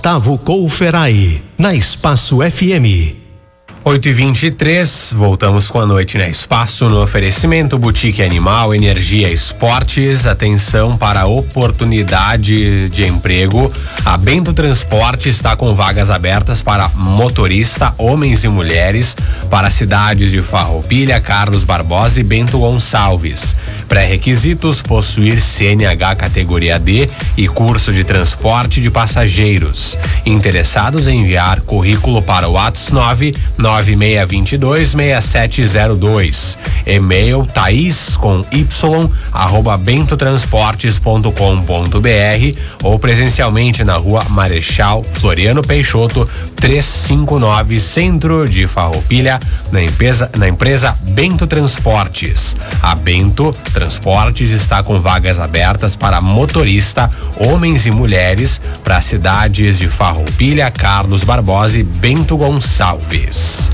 Gustavo Couferai, na Espaço FM. 8h23, voltamos com a noite na Espaço no oferecimento Boutique Animal, Energia Esportes. Atenção para a oportunidade de emprego. A Bento Transporte está com vagas abertas para motorista, homens e mulheres, para cidades de Farroupilha, Carlos Barbosa e Bento Gonçalves. Pré-requisitos: possuir CNH categoria D e curso de transporte de passageiros. Interessados em enviar currículo para o WhatsApp 9622-6702. E-mail thais@bentotransportes.com.br ou presencialmente na Rua Marechal Floriano Peixoto 359, Centro de Farroupilha, na empresa Bento Transportes. A Bento Transportes está com vagas abertas para motorista, homens e mulheres, para cidades de Farroupilha, Carlos Barbosa e Bento Gonçalves.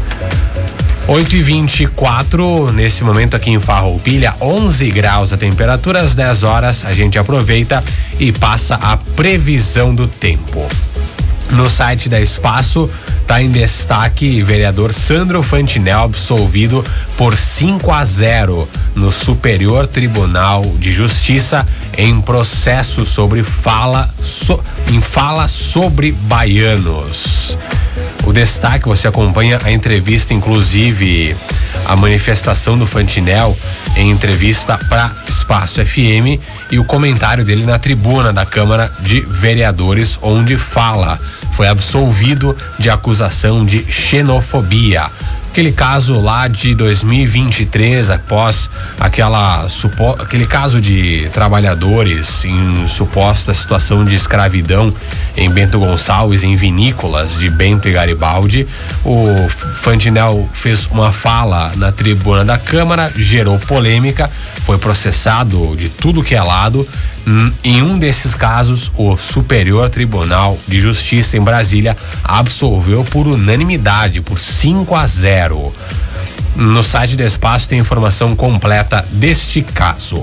8h24, nesse momento aqui em Farroupilha, 11 graus a temperatura. Às 10 horas a gente aproveita e passa a previsão do tempo. No site da Espaço está em destaque vereador Sandro Fantinel absolvido por 5-0 no Superior Tribunal de Justiça em processo sobre fala sobre baianos. O destaque, você acompanha a entrevista, inclusive a manifestação do Fantinel em entrevista para Espaço FM e o comentário dele na tribuna da Câmara de Vereadores, onde fala: foi absolvido de acusação de xenofobia. Aquele caso lá de 2023, após aquele caso de trabalhadores em suposta situação de escravidão em Bento Gonçalves, em vinícolas de Bento e Garibaldi, o Fantinel fez uma fala na tribuna da Câmara, gerou polêmica, foi processado de tudo que é lado. Em um desses casos, o Superior Tribunal de Justiça em Brasília absolveu por unanimidade, por 5-0. No site do Espaço tem informação completa deste caso.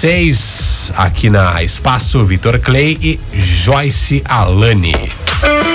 8h26, aqui na Espaço, Vitor Clay e Joyce Alane.